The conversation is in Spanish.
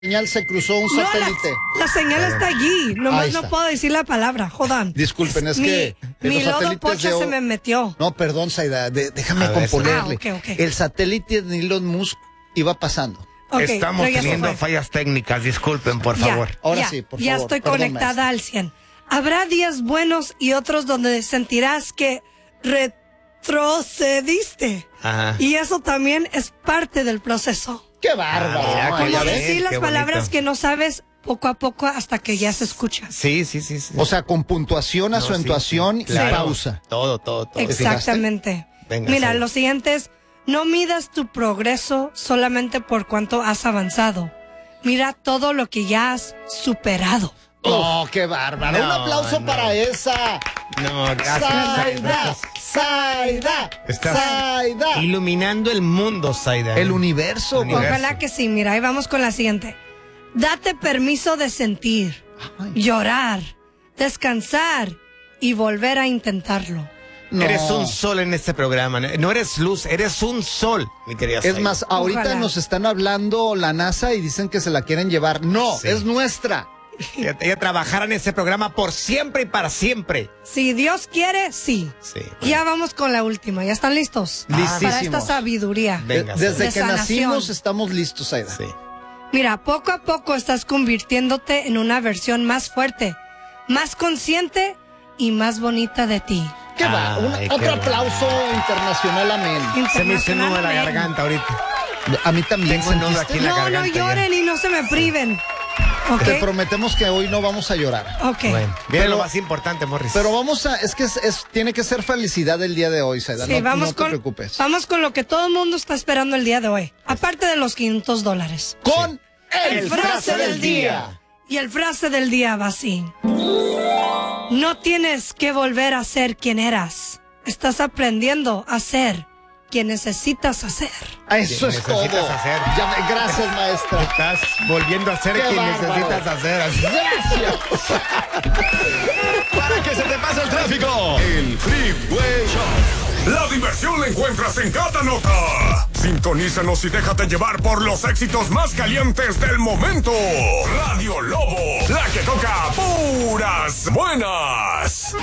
señal se cruzó un satélite. La señal está allí, nomás no puedo decir la palabra, jodan. Disculpen, es que mi lodo pocha se me metió. No, perdón, Zaida, déjame componerle. Okay. El satélite de Elon Musk iba pasando. Estamos teniendo fallas técnicas, disculpen, por favor. Ahora sí, por favor. Ya estoy conectada al 100. Habrá días buenos y otros donde sentirás que retrocediste. Ajá. Y eso también es parte del proceso. ¡Qué bárbaro! Como decir las palabras que no sabes poco a poco hasta que ya se escucha. Sí. O sea, con puntuación, acentuación y pausa. Todo. Exactamente. Venga, mira, sí. lo siguiente es, no midas tu progreso solamente por cuánto has avanzado. Mira todo lo que ya has superado. ¡Oh, qué bárbaro! No, Un aplauso para esa. No, gracias. Zaida. Estás iluminando el mundo, Zaida. El universo. Ojalá que sí. Mira, ahí vamos con la siguiente. Date permiso de sentir, llorar, descansar y volver a intentarlo. No. Eres un sol en este programa. No eres luz, eres un sol, mi querida Zaida. Es más, ahorita Ojalá. nos están hablando la NASA y dicen que se la quieren llevar. No, Sí. es nuestra. Ella trabajará en este programa por siempre y para siempre. Si Dios quiere, sí. Sí. Ya vamos con la última. ¿Ya están listos? Listísimos. Para esta sabiduría. Venga, Desde de que sanación. nacimos estamos listos, Zaida. Sí. Mira, poco a poco estás convirtiéndote en una versión más fuerte, más consciente y más bonita de ti. ¿Qué va? Ay, qué Otro va. aplauso internacional, amén. Se me hizo un nudo en la Internacionalmente. garganta ahorita. A mí también. Tengo un nudo ¿sentiste? aquí en la No garganta. lloren y no se me priven. Te ¿Ok? prometemos que hoy no vamos a llorar. Ok. Bueno, viene Pero- lo más importante, Morris. Pero vamos a, es que tiene que ser felicidad el día de hoy, Zaida. Sí, no, vamos no te con, preocupes. vamos con lo que todo el mundo está esperando el día de hoy. Aparte de los $500. Con El frase del día. Y el frase del día va así. No tienes que volver a ser quien eras. Estás aprendiendo a ser quien necesitas hacer. Eso ¿Qué es todo. necesitas hacer? Gracias, maestra. Estás volviendo a ser Qué quien bárbaro. necesitas hacer. Así. Gracias. Para que se te pase el tráfico. El Freeway Show. La diversión la encuentras en cada nota. Sintonízanos y déjate llevar por los éxitos más calientes del momento. Radio Lobo, la que toca puras buenas.